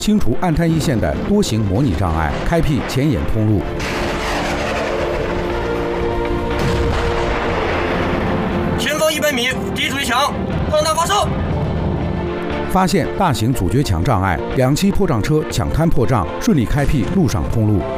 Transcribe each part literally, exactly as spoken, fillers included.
清除岸滩一线的多型模拟障碍，开辟前沿通路。 前方一百米，敌主力墙，放弹发射。 发现大型阻绝墙障碍，两栖破障车抢滩破障，顺利开辟陆上通路。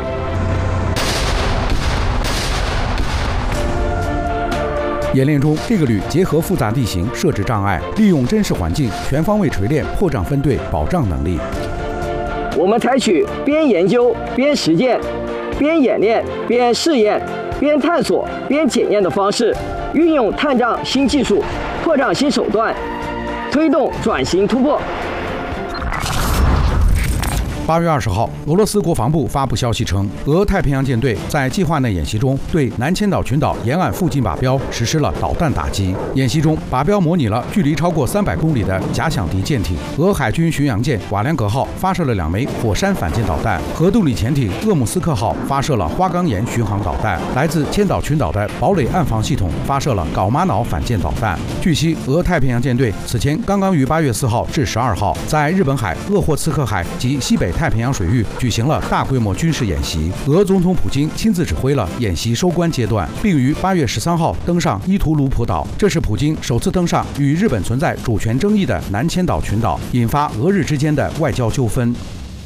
演练中，这个旅结合复杂地形设置障碍，利用真实环境全方位锤炼破障分队保障能力。 我们采取边研究边实践、边演练边试验、边探索边检验的方式，运用探障新技术、破障新手段，推动转型突破。 八月二十号，俄罗斯国防部发布消息称，俄太平洋舰队在计划内演习中对南千岛群岛沿岸附近靶标实施了导弹打击。演习中，靶标模拟了距离超过三百公里的假想敌舰艇。俄海军巡洋舰瓦良格号发射了两枚火山反舰导弹，核动力潜艇鄂姆斯克号发射了花岗岩巡航导弹。来自千岛群岛的堡垒岸防系统发射了缟玛瑙反舰导弹。据悉，俄太平洋舰队此前刚刚于八月四号至十二号在日本海、鄂霍次克海及西北太平洋水域举行了大规模军事演习。俄总统普京亲自指挥了演习收官阶段，并于八月十三号登上伊图卢普岛。这是普京首次登上与日本存在主权争议的南千岛群岛，引发俄日之间的外交纠纷。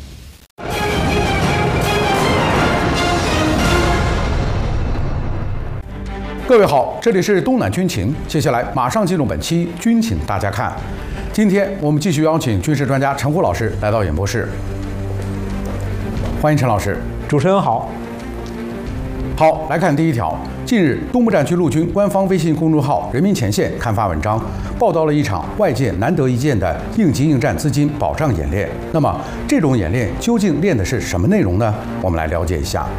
各位好，这里是东南军情，接下来马上进入本期军情大家看。今天我们继续邀请军事专家陈虎老师来到演播室，欢迎陈老师。 主持人好。 好，来看第一条。近日，东部战区陆军官方微信公众号“人民前线”刊发文章，报道了一场外界难得一见的应急应战资金保障演练。那么，这种演练究竟练的是什么内容呢？我们来了解一下。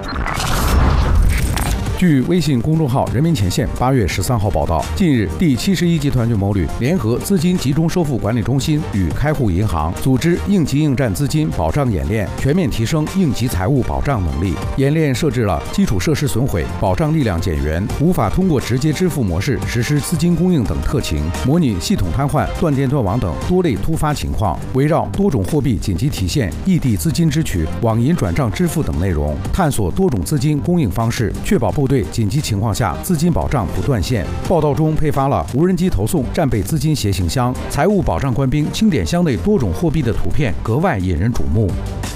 据微信公众号“人民前线”八月十三号报道，近日，第七十一集团军某旅联合资金集中收付管理中心与开户银行组织应急应战资金保障演练，全面提升应急财务保障能力。演练设置了基础设施损毁、保障力量减员、无法通过直接支付模式实施资金供应等特情，模拟系统瘫痪、断电断网等多类突发情况，围绕多种货币紧急提现、异地资金支取、网银转账支付等内容，探索多种资金供应方式，确保部队紧急情况下资金保障不断线。报道中配发了无人机投送战备资金携行箱、财务保障官兵清点箱内多种货币的图片，格外引人瞩目。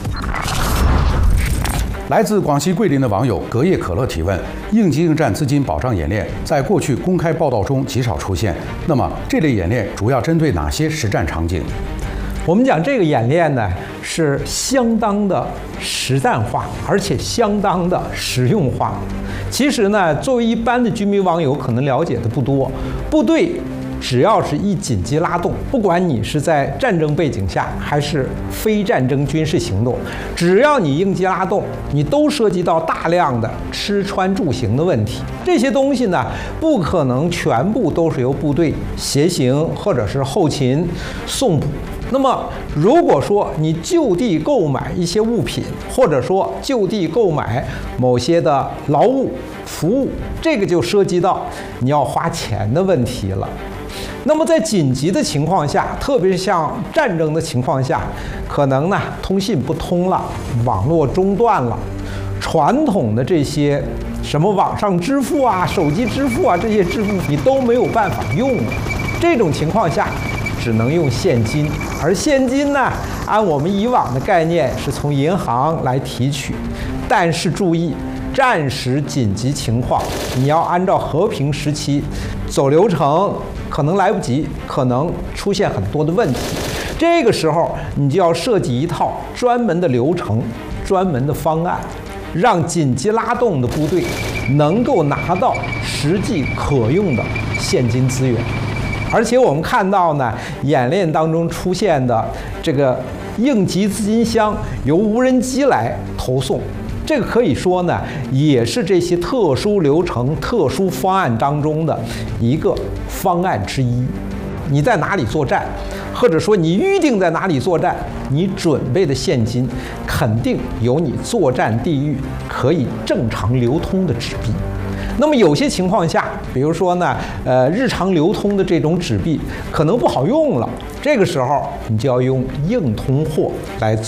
来自广西桂林的网友隔夜可乐提问：应急应战资金保障演练在过去公开报道中极少出现，那么这类演练主要针对哪些实战场景？ 我们讲这个演练呢，是相当的实战化，而且相当的实用化。其实呢，作为一般的军迷网友可能了解的不多，部队只要是一紧急拉动，不管你是在战争背景下还是非战争军事行动，只要你应急拉动，你都涉及到大量的吃穿住行的问题。这些东西呢，不可能全部都是由部队协行或者是后勤送补。那么，如果说你就地购买一些物品，或者说就地购买某些的劳务服务，这个就涉及到你要花钱的问题了。那么在紧急的情况下，特别是像战争的情况下，可能呢通信不通了，网络中断了，传统的这些什么网上支付啊、手机支付啊这些支付你都没有办法用了。这种情况下，只能用现金，而现金呢，按我们以往的概念是从银行来提取，但是注意，战时紧急情况，你要按照和平时期走流程，可能来不及，可能出现很多的问题。这个时候，你就要设计一套专门的流程、专门的方案，让紧急拉动的部队能够拿到实际可用的现金资源。而且我们看到呢，演练当中出现的这个应急资金箱由无人机来投送，这个可以说呢，也是这些特殊流程、特殊方案当中的一个方案之一。你在哪里作战，或者说你预定在哪里作战，你准备的现金肯定有你作战地域可以正常流通的纸币。 那么有些情况下，比如说呢，呃，日常流通的这种纸币可能不好用了，这个时候你就要用硬通货来